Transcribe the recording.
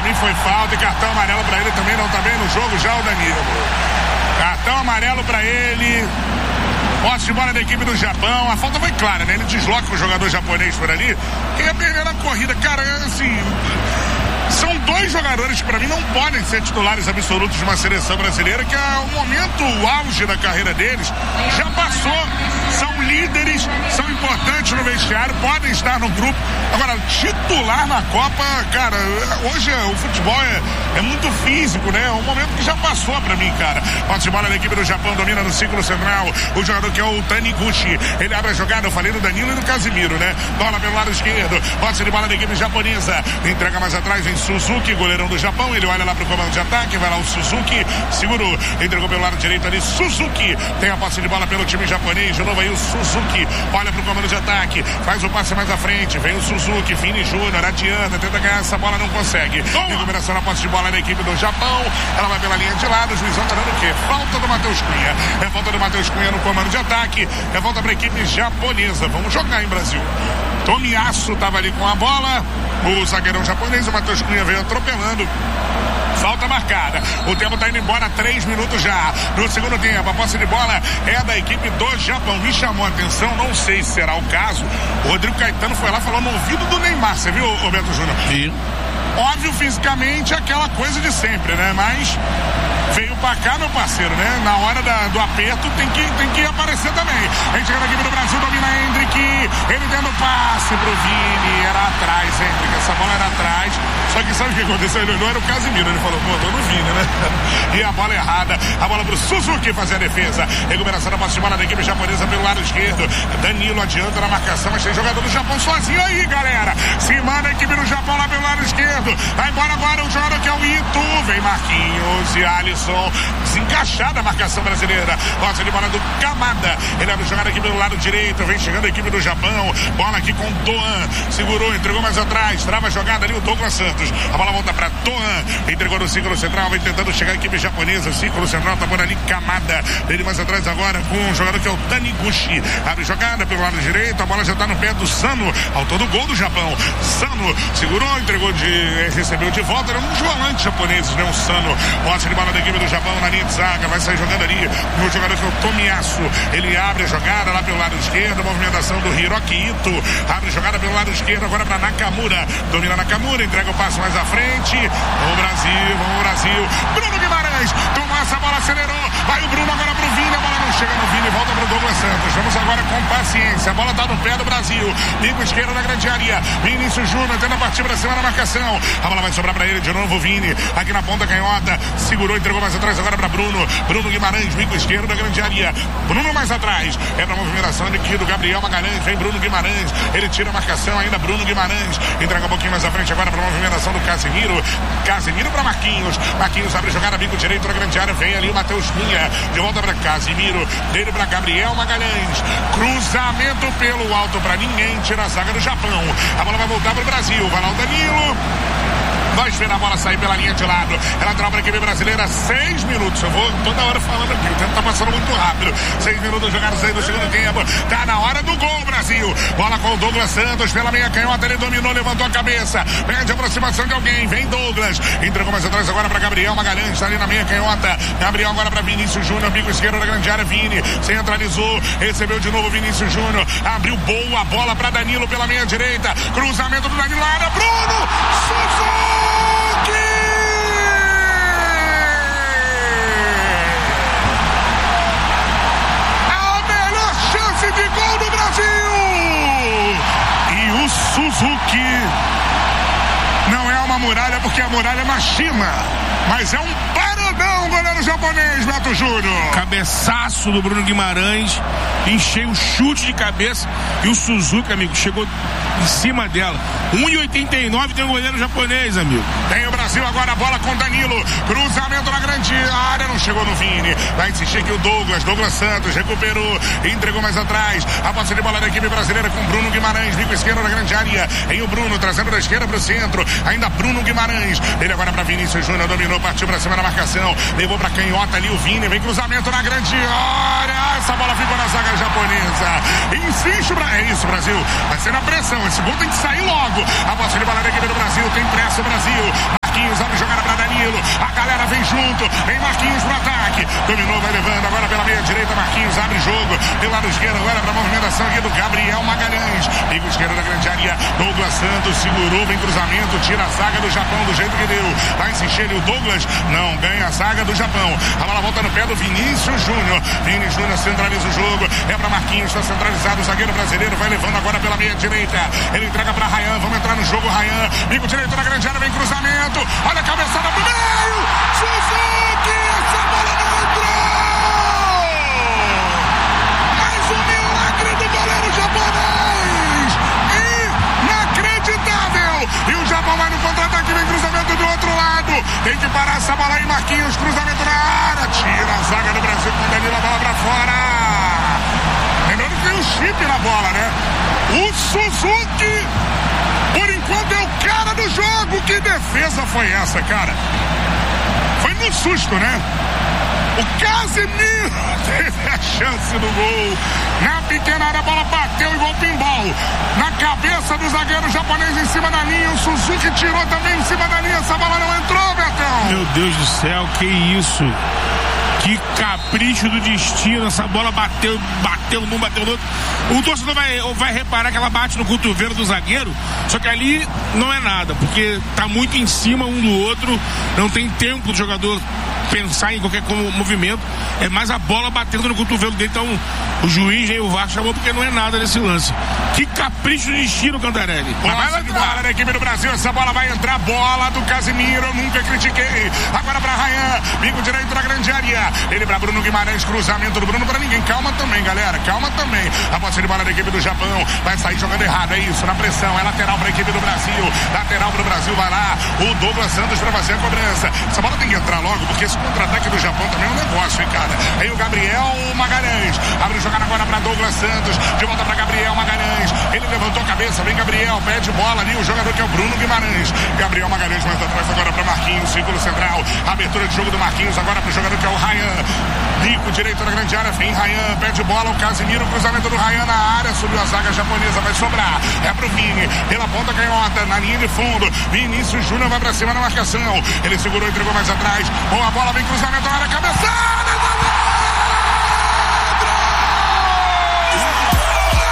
mim foi falta e cartão amarelo pra ele também, não tá bem no jogo já o Danilo. Cartão amarelo pra ele. Posse de bola da equipe do Japão. A falta foi clara, né? Ele desloca o jogador japonês por ali. Quem ia perder na corrida, cara, assim... São dois jogadores que pra mim não podem ser titulares absolutos de uma seleção brasileira, que é o momento, o auge da carreira deles já passou. São líderes, são importantes no vestiário, podem estar no grupo. Agora, titular na Copa, cara, hoje o futebol é muito físico, né? É um momento que já passou pra mim, cara. Posse de bola da equipe do Japão, domina no círculo central o jogador que é o Taniguchi. Ele abre a jogada, eu falei do Danilo e do Casimiro, né? Bola pelo lado esquerdo, posse de bola da equipe japonesa, entrega mais atrás, vem Suzuki, goleirão do Japão. Ele olha lá pro comando de ataque, vai lá o Suzuki, segurou, entregou pelo lado direito ali, Suzuki tem a posse de bola pelo time japonês. De novo aí o Suzuki, olha pro comando de ataque, faz o passe mais à frente, vem o Suzuki, Vini Júnior, adianta, tenta ganhar essa bola, não consegue. Recuperação na posse de bola da equipe do Japão, ela vai pela linha de lado, o juizão tá dando o quê? Falta do Matheus Cunha. É falta do Matheus Cunha no comando de ataque, é falta pra equipe japonesa. Vamos jogar em Brasil. Tomiyasu tava ali com a bola, o zagueirão japonês, o Matheus Cunha veio atropelando. Falta marcada. O tempo tá indo embora, 3 minutos já. No segundo tempo, a posse de bola é da equipe do Japão. Me chamou a atenção, não sei se será o caso. O Rodrigo Caetano foi lá, falou no ouvido do Neymar. Você viu, Roberto Júnior? Sim. Óbvio, fisicamente, aquela coisa de sempre, né? Mas veio pra cá, meu parceiro, né? Na hora do aperto tem que aparecer também. A gente chega na equipe do Brasil, domina Hendrick. Ele dando passe pro Vini. Era atrás, Hendrick. Essa bola era atrás. Só que sabe o que aconteceu? Ele olhou, era o Casimiro. Ele falou, pô, tô no Vini, né? E a bola errada. A bola pro Suzuki fazer a defesa. Recuperação da posse de bola da equipe japonesa pelo lado esquerdo. Danilo adianta na marcação, mas tem jogador do Japão sozinho aí, galera. Se manda a equipe do Japão lá pelo lado esquerdo. Vai embora agora o jogador que é o Ito. Vem Marquinhos e Alisson. Desencaixada a marcação brasileira. Posse de bola do Kamada. Ele abre jogada aqui pelo lado direito. Vem chegando a equipe do Japão. Bola aqui com Toan. Segurou, entregou mais atrás. Trava a jogada ali o Douglas Santos. A bola volta para Toan. Entregou no círculo central. Vem tentando chegar a equipe japonesa. Círculo central tá por ali Kamada. Ele mais atrás agora com um jogador que é o Taniguchi. Abre jogada pelo lado direito. A bola já tá no pé do Sano. Autor do gol do Japão. Sano segurou, entregou recebeu de volta. Era um dos volantes japoneses, né? O Sano. Posse de bola da equipe do Japão na linha de zaga. Vai sair jogando ali o jogador que é o Tomiyasu. Ele abre a jogada lá pelo lado esquerdo. Movimentação do Hiroki Ito. Abre jogada pelo lado esquerdo agora para Nakamura. Domina Nakamura, entrega o passo mais à frente. Vamos Brasil. Bruno Guimarães tomou essa bola, acelerou. Vai o Bruno agora pro Vini. A bola não chega no Vini, volta pro Douglas Santos. Vamos agora com paciência. A bola tá no pé do Brasil. Bico esquerdo na grande área. Vinícius Júnior tenta partir pra cima na marcação. A bola vai sobrar pra ele de novo. Vini aqui na ponta canhota. Segurou, entregou mais atrás agora pra Bruno. Bruno Guimarães, bico esquerdo da grande área. Bruno mais atrás. É pra movimentação aqui do Gabriel Magalhães. Vem Bruno Guimarães. Ele tira a marcação ainda. Bruno Guimarães. Entrega um pouquinho mais à frente agora pra movimentação do Casimiro. Casimiro pra Marquinhos. Marquinhos abre jogada, bico direito da grande área. Vem ali o Matheus Cunha. De volta pra Casimiro. Dele pra Gabriel Magalhães. Cruzamento pelo alto pra ninguém. Tira a zaga do Japão. A bola vai voltar pro Brasil. Vai lá o Danilo. Vai esperar a bola sair pela linha de lado. Ela trava a equipe brasileira. 6 minutos. Eu vou toda hora falando aqui. O tempo tá passando muito rápido. 6 minutos jogados aí no segundo tempo. Tá na hora do gol, Brasil. Bola com o Douglas Santos pela meia canhota. Ele dominou, levantou a cabeça. Pede a aproximação de alguém. Vem Douglas. Entregou mais atrás agora pra Gabriel Magalhães. Tá ali na meia canhota. Gabriel agora pra Vinícius Júnior. Bico esquerdo da grande área. Vini centralizou. Recebeu de novo Vinícius Júnior. Abriu boa bola pra Danilo pela meia direita. Cruzamento do Danilo. Área. Bruno Suzuki! De gol do Brasil! E o Suzuki não é uma muralha, porque a muralha é uma China, mas é um paradão, goleiro japonês, Beto Júnior. Cabeçaço do Bruno Guimarães, encheu o chute de cabeça e o Suzuki, amigo, chegou em cima dela. 1,89 tem um goleiro japonês, amigo. Tem o Brasil agora, a bola com Danilo. Cruzamento na grande área, não chegou no Vini. Vai insistir aqui o Douglas Santos, recuperou, entregou mais atrás. A posse de bola da equipe brasileira com Bruno Guimarães, bico esquerdo na grande área. Em o Bruno, trazendo da esquerda pro centro. Ainda Bruno Guimarães. Ele agora pra Vinícius Júnior, dominou, partiu pra cima da marcação. Levou pra canhota ali o Vini, vem cruzamento na grande área. Essa bola ficou na zaga japonesa. Insiste, é isso, Brasil. Vai ser na pressão, esse gol tem que sair logo. A posse de bola da equipe do Brasil, tem pressa o Brasil. Marquinhos Vem Marquinhos pro ataque. Dominou, vai levando agora pela meia direita. Marquinhos abre jogo. Pelo lado esquerdo agora pra movimentação aqui do Gabriel Magalhães. Bico esquerdo da grande área. Douglas Santos segurou, vem cruzamento. Tira a zaga do Japão do jeito que deu. Vai insistir o Douglas. Não ganha a zaga do Japão. A bola volta no pé do Vinícius Júnior. Vinícius Júnior centraliza o jogo. É pra Marquinhos. Está centralizado o zagueiro brasileiro. Vai levando agora pela meia direita. Ele entrega pra Ryan. Vamos entrar no jogo, Ryan. Bico direito na grande área. Vem cruzamento. Olha a cabeçada pro meio. Suzuki. Essa bola não entrou. Mais um milagre do goleiro japonês. Inacreditável. E o Japão vai no contra-ataque. Vem cruzamento do outro lado. Tem que parar essa bola aí, Marquinhos. Cruzamento na área. Tira a zaga do Brasil com o Danilo. A bola pra fora. Lembrando que tem um chip na bola, né? O Suzuki, por enquanto, é o cara do jogo. Que defesa foi essa, cara? Foi no susto, né? O Casemiro teve a chance do gol. Na pequena área, a bola bateu igual pinball. Na cabeça do zagueiro japonês em cima da linha. O Suzuki tirou também em cima da linha. Essa bola não entrou, Betão. Meu Deus do céu, que isso? Que capricho do destino. Essa bola bateu num, bateu no outro. O torcedor vai reparar que ela bate no cotovelo do zagueiro. Só que ali não é nada, porque tá muito em cima um do outro. Não tem tempo do jogador pensar em qualquer movimento. É mais a bola batendo no cotovelo dele. Então o juiz e o VAR chamou porque não é nada nesse lance. Que capricho do destino, Cantarelli. Bola de bola da equipe do Brasil. Essa bola vai entrar. Bola do Casemiro. Eu nunca critiquei. Agora pra Ryan. Bico direito na grande área. Ele pra Bruno Guimarães. Cruzamento do Bruno pra ninguém. Calma também, galera. Calma também. A posse de bola da equipe do Japão. Vai sair jogando errado. É isso. Na pressão. É lateral pra equipe do Brasil. Lateral pro Brasil. Vai lá. O Douglas Santos pra fazer a cobrança. Essa bola tem que entrar logo, porque esse contra-ataque do Japão também é um negócio, hein, cara. Aí o Gabriel Magalhães. Abre jogada agora pra Douglas Santos. De volta pra Gabriel Magalhães. Ele levantou a cabeça. Vem Gabriel. Pede bola ali. O jogador que é o Bruno Guimarães. Gabriel Magalhães mais atrás agora pra Marquinhos. Círculo central. Abertura de jogo do Marquinhos agora pro jogador que é o Ryan. Bico direito na grande área. Vem Ryan. Pede bola. O Casemiro. Cruzamento do Ryan na área. Subiu a zaga japonesa. Vai sobrar. É pro Vini. Pela ponta canhota. Na linha de fundo. Vinícius Júnior vai pra cima na marcação. Ele segurou e entregou mais atrás. Boa bola. Vem cruzamento na área. Cabeçada.